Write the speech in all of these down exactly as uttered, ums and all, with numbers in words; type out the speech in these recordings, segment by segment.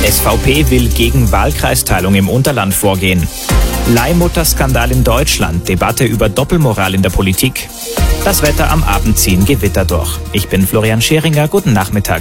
S V P will gegen Wahlkreisteilung im Unterland vorgehen. Leihmutterskandal in Deutschland, Debatte über Doppelmoral in der Politik. Das Wetter am Abend ziehen Gewitter durch. Ich bin Florian Scheringer, guten Nachmittag.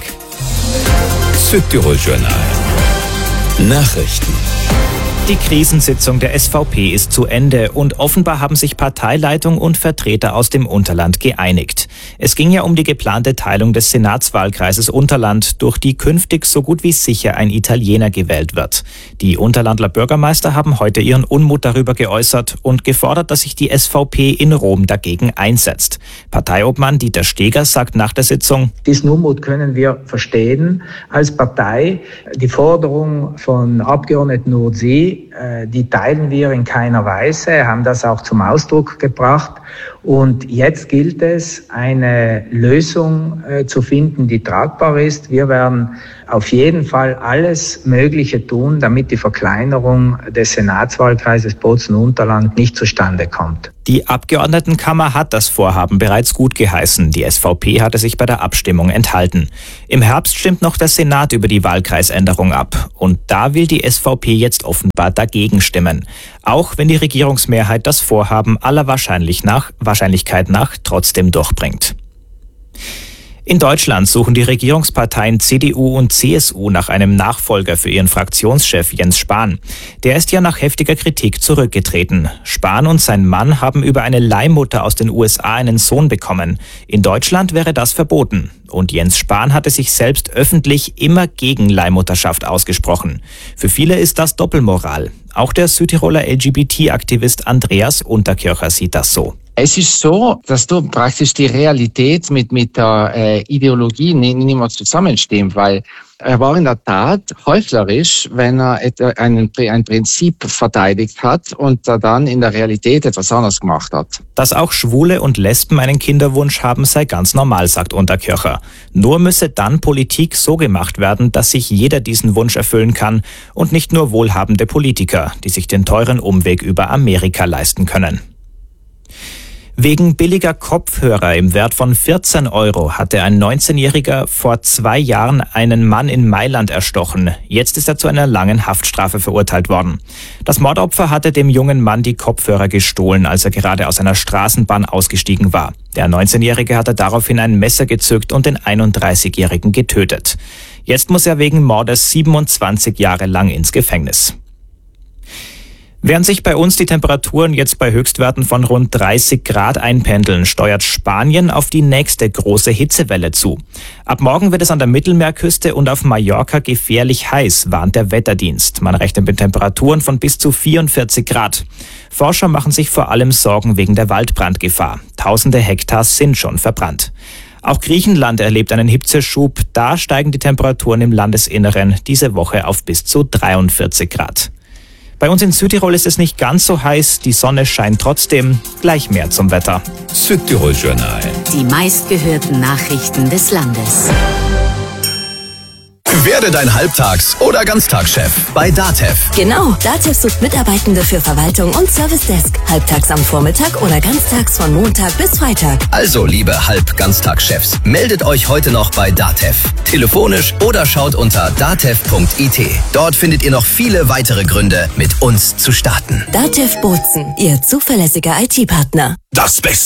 Südtirol Journal. Nachrichten. Die Krisensitzung der S V P ist zu Ende und offenbar haben sich Parteileitung und Vertreter aus dem Unterland geeinigt. Es ging ja um die geplante Teilung des Senatswahlkreises Unterland, durch die künftig so gut wie sicher ein Italiener gewählt wird. Die Unterlandler Bürgermeister haben heute ihren Unmut darüber geäußert und gefordert, dass sich die S V P in Rom dagegen einsetzt. Parteiobmann Dieter Steger sagt nach der Sitzung: Diesen Unmut können wir verstehen als Partei. Die Forderung von Abgeordneten Ursi, die teilen wir in keiner Weise, haben das auch zum Ausdruck gebracht. Und jetzt gilt es, eine Lösung äh, zu finden, die tragbar ist. Wir werden auf jeden Fall alles Mögliche tun, damit die Verkleinerung des Senatswahlkreises Bozen-Unterland nicht zustande kommt. Die Abgeordnetenkammer hat das Vorhaben bereits gut geheißen. Die S V P hatte sich bei der Abstimmung enthalten. Im Herbst stimmt noch der Senat über die Wahlkreisänderung ab. Und da will die S V P jetzt offenbar dagegen stimmen. Auch wenn die Regierungsmehrheit das Vorhaben aller Wahrscheinlich nach, Wahrscheinlichkeit nach trotzdem durchbringt. In Deutschland suchen die Regierungsparteien C D U und C S U nach einem Nachfolger für ihren Fraktionschef Jens Spahn. Der ist ja nach heftiger Kritik zurückgetreten. Spahn und sein Mann haben über eine Leihmutter aus den U S A einen Sohn bekommen. In Deutschland wäre das verboten. Und Jens Spahn hatte sich selbst öffentlich immer gegen Leihmutterschaft ausgesprochen. Für viele ist das Doppelmoral. Auch der Südtiroler L G B T-Aktivist Andreas Unterkircher sieht das so. Es ist so, dass du praktisch die Realität mit mit der äh, Ideologie nicht, nicht mehr zusammenstehen, weil er war in der Tat heuchlerisch, wenn er einen, ein Prinzip verteidigt hat und er dann in der Realität etwas anderes gemacht hat. Dass auch Schwule und Lesben einen Kinderwunsch haben, sei ganz normal, sagt Unterkircher. Nur müsse dann Politik so gemacht werden, dass sich jeder diesen Wunsch erfüllen kann und nicht nur wohlhabende Politiker, die sich den teuren Umweg über Amerika leisten können. Wegen billiger Kopfhörer im Wert von vierzehn Euro hatte ein neunzehnjähriger vor zwei Jahren einen Mann in Mailand erstochen. Jetzt ist er zu einer langen Haftstrafe verurteilt worden. Das Mordopfer hatte dem jungen Mann die Kopfhörer gestohlen, als er gerade aus einer Straßenbahn ausgestiegen war. Der neunzehnjährige hatte daraufhin ein Messer gezückt und den einunddreißigjährigen getötet. Jetzt muss er wegen Mordes siebenundzwanzig Jahre lang ins Gefängnis. Während sich bei uns die Temperaturen jetzt bei Höchstwerten von rund dreißig Grad einpendeln, steuert Spanien auf die nächste große Hitzewelle zu. Ab morgen wird es an der Mittelmeerküste und auf Mallorca gefährlich heiß, warnt der Wetterdienst. Man rechnet mit Temperaturen von bis zu vierundvierzig Grad. Forscher machen sich vor allem Sorgen wegen der Waldbrandgefahr. Tausende Hektar sind schon verbrannt. Auch Griechenland erlebt einen Hitzeschub. Da steigen die Temperaturen im Landesinneren diese Woche auf bis zu dreiundvierzig Grad. Bei uns in Südtirol ist es nicht ganz so heiß, die Sonne scheint trotzdem. Gleich mehr zum Wetter. Südtirol Journal. Die meistgehörten Nachrichten des Landes. Werde dein Halbtags- oder Ganztagschef bei DATEV. Genau, DATEV sucht Mitarbeitende für Verwaltung und Service Desk. Halbtags am Vormittag oder ganztags von Montag bis Freitag. Also, liebe Halb-Ganztagschefs, meldet euch heute noch bei DATEV. Telefonisch oder schaut unter datev punkt i t. Dort findet ihr noch viele weitere Gründe, mit uns zu starten. DATEV Bozen, Ihr zuverlässiger I T-Partner. Das Beste.